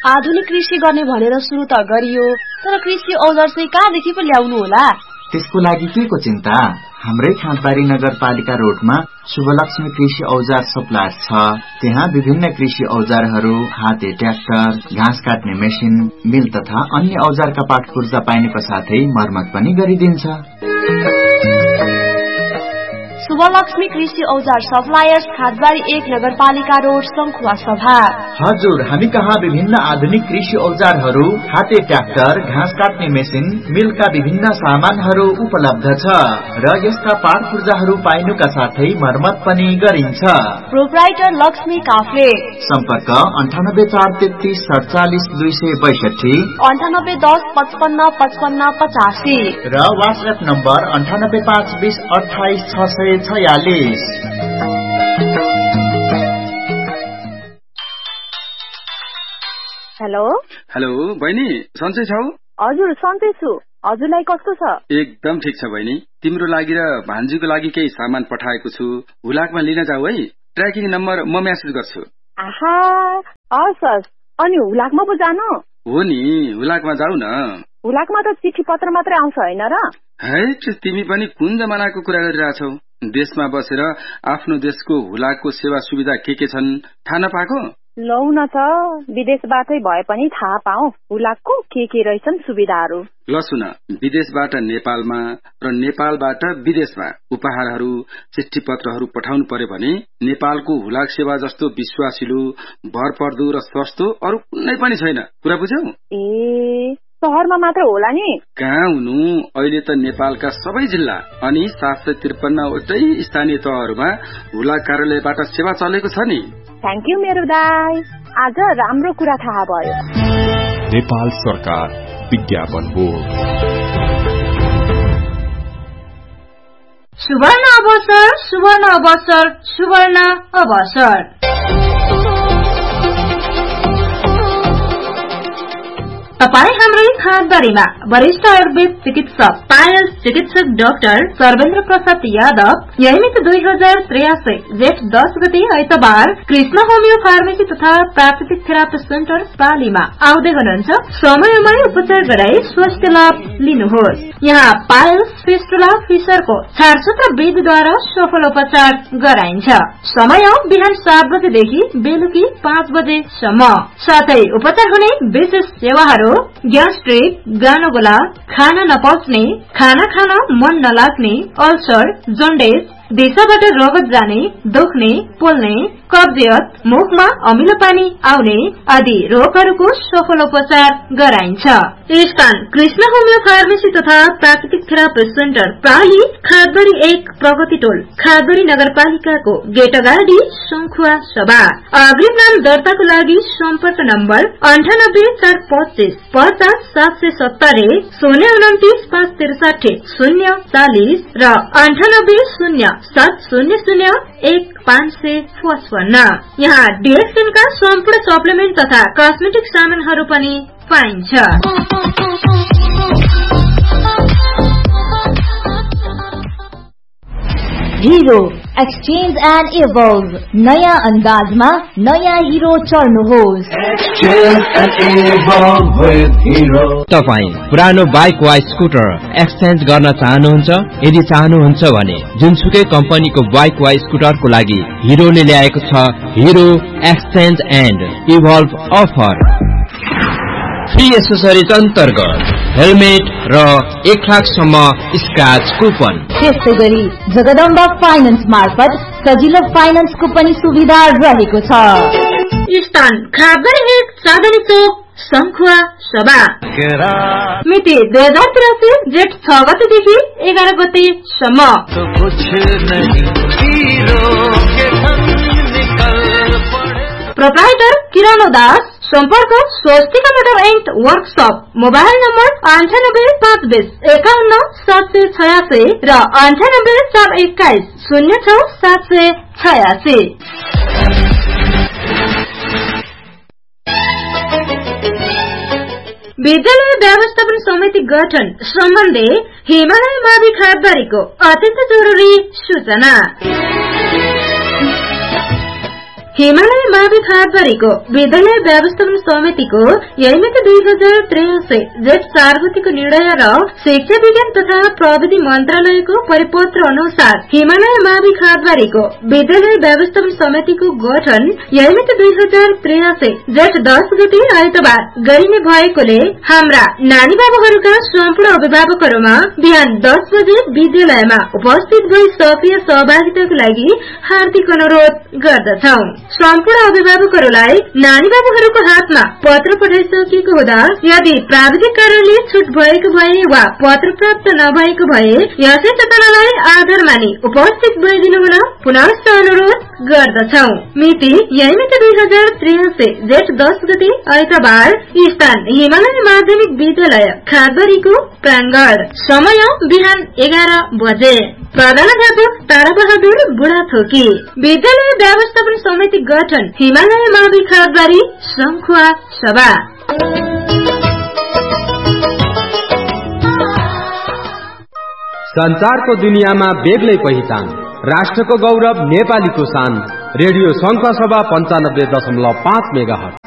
आधुनिक कृषि गर्ने भनेर सुरु त गरियो, तर कृषि औजार चाहिँ कहाँदेखि पो ल्याउनु होला? त्यसको लागि के को चिन्ता? हाम्रै खाँदबारी नगरपालिका रोडमा शुभलक्ष्मी कृषि औजार सप्लायर छ। त्यहाँ विभिन्न कृषि औजारहरू, हाते ट्र्याक्टर, घाँस काट्ने मेसिन, मिल तथा अन्य औजारका पाटपुर्जा पाइनुको साथै मर्मत पनि गरिदिन्छ। शुभलक्ष्मी कृषि औजार सप्लायर्स, खाँदबारी 1 नगरपालिका रोड, सङ्खुवा सभा। हजुर, हामी कहाँ विभिन्न आधुनिक कृषि औजारहरू, हाते ट्र्याक्टर, घाँस काट्ने मेसिन, मिलका विभिन्न सामानहरू उपलब्ध छ र यसका पाटपुर्जाहरू पाइनुका साथै मर्मत पनि गरिन्छ। प्रोप्राइटर लक्ष्मी काफ्ले। सम्पर्क 9843 47 262, 9810 55 55 85 र वाट्सएप नम्बर 98520 28 646। हेलो हेलो बहिनी, सन्चै छौ? हजुर सन्चै छु। हजुरलाई कस्तो छ? एकदम ठिक छ बहिनी। तिम्रो लागि र भान्जीको लागि केही सामान पठाएको छु, हुलाकमा लिन जाऊ है। ट्र्याकिङ नम्बर म मेसेज गर्छु। आहा, हस्। अनि हुलाकमा पो जानु? हो नि, हुलाकमा जाऊ न। हुलाकमा त चिठी पत्र मात्रै आउँछ हैन र? है, तिमी पनि कुन जमानाको कुरा गरिरहेछौ? देशमा बसेर आफ्नो देशको हुलाकको सेवा सुविधा के छन् थाहा नपाएको? लौ न त, विदेशबाटै भए पनि थाहा पाऊ हुलाकको के रहेछन् सुविधाहरू। ल सुन, विदेशबाट नेपालमा र नेपालबाट विदेशमा उपहारहरू, चिठी पत्रहरू पठाउनु पर्यो भने नेपालको हुलाक सेवा जस्तो विश्वासिलो, भरपर्दो र सस्तो अरू कुनै पनि छैन। कुरा बुझ्यौ? ए, शहरमा मात्र होला नि? कहाँ हुनु, अहिले त नेपालका सबै जिल्ला अनि 753 वटै स्थानीय तहहरूमा हुलाक कार्यालयबाट सेवा चलेको छ नि। थ्याङ्क यू मेरो दाइ, आज राम्रो कुरा थाहा भयो। नेपाल सरकार विज्ञापन बोर्ड। सुवर्ण अवसर, सुवर्ण अवसर, सुवर्ण अवसर। तपाई हाम्रै खाँदबारीमा वरिष्ठ आयुर्वेद चिकित्सक पायल चिकित्सक डाक्टर सर्वेन्द्र प्रसाद यादव यही 2083 जेठ 10 गते आइतबार कृष्ण होमियो फार्मेसी तथा प्राकृतिक थेरापी सेन्टर पालीमा आउँदै हुनुहुन्छ। समयमै उपचार गराई स्वास्थ्य लाभ लिनुहोस्। यहाँ पायल फिस्टुला फिसरको छारसूत्र विधिद्वारा सफल उपचार गराइन्छ। समय बिहान 7 बजेदेखि बेलुकी 5 बजेसम्म। साथै उपचार हुने विशेष सेवाहरू ग्यास्ट्रिक, गानोगोला, खाना नपच्ने, खाना खान मन नलाग्ने, अल्सर, जन्डिस, दिशाबाट रगत जाने, दुख्ने, पोल्ने, कब्जियत, मुखमा अमिलो पानी आउने आदि रोगहरूको सफल उपचार गराइन्छ। स्थान कृष्ण होमियो फार्मेसी तथा प्राकृतिक थेरापी सेन्टर प्राली, खाँदबारी 1 प्रगति टोल, खाँदबारी नगरपालिकाको गेट अगाडि, सङ्खुवा सभा। अग्रिम नाम दर्ताको लागि सम्पर्क नम्बर 9845 50 770 029 563 040 र 98 0 700 1555। यहाँ DXN का सम्पूर्ण सप्लिमेन्ट तथा कस्मेटिक सामानहरू पनि पाइन्छ। हीरो एक्सचेन्ज एन्ड इभल्भ, नयाँ अन्दाजमा नयाँ हिरो चढ्नुहोस्। तपाई पुरानो बाइक वा स्कुटर एक्सचेन्ज गर्न चाहनुहुन्छ? यदि चाहनुहुन्छ भने जुनसुकै कम्पनीको बाइक वा स्कुटरको लागि हिरोले ल्याएको छ hero exchange and evolve offer. Free accessories अन्तर्गत हेलमेट र 1 लाखसम्म स्क्रैच कुपन। त्यस्तै गरी जगदम्बा फाइनान्स मार्फत सजिलो फाइनान्सको पनि सुविधा रहेको छ। स्थान खाँदबारी 1 चाँदनी चोक, सङ्खुवा सभा। मिति 2083 जेठ 6 गतेदेखि 11 गतेसम्म। प्रोप्राइटर किरण दास। सम्पर्क Swastika motor and workshop. Mobile number 98 520 51 786 र 98 421 06 786। विद्यालय व्यवस्थापन समिति गठन सम्बन्धी हिमालय मावि खाँदबारीको अत्यन्त जरुरी सूचना। हिमालय मावि खादबारीको विद्यालय व्यवस्थापन समितिको यही मिति 2083 जेठ 4 गतिको निर्णय र शिक्षा विज्ञान तथा प्रविधि मन्त्रालयको परिपत्र अनुसार हिमालय मावि खादबारीको विद्यालय व्यवस्थापन समितिको गठन यही मिति 2083 जेठ 10 गते आइतबार गरिने भएकोले हाम्रा नानी बाबुहरूका सम्पूर्ण अभिभावकहरूमा बिहान 10 बजे विद्यालयमा उपस्थित भई सक्रिय सहभागिताको लागि हार्दिक अनुरोध गर्दछौ। सम्पूर्ण अभिभावकहरूलाई नानी बाबुहरूको हातमा पत्र पठाइसकिएको हुँदा यदि प्राविधिक कारणले छुट भएको भए वा पत्र प्राप्त नभएको भए यसै सूचनालाई आधार मानि उपस्थित भइदिनु हुन पुनः अनुरोध गर्दछौ। मिति यही मिति 2083 जेठ 10 गते आइतबार। स्थान हिमालय माध्यमिक विद्यालय खादबारीको प्राङ्गण। समय बिहान 11 बजे। प्रधानाध्यापक ताराबहादुर बुढाथोकी। विद्यालय व्यवस्थापन समिति गठन हिमालय मावि खादबारी संखुवा सभा। संचारको दुनियाँमा बेग्लै पहिचान, राष्ट्रको गौरव नेपालीको शान। रेडियो संखुवा सभा 95.5 मेगाहर्ज।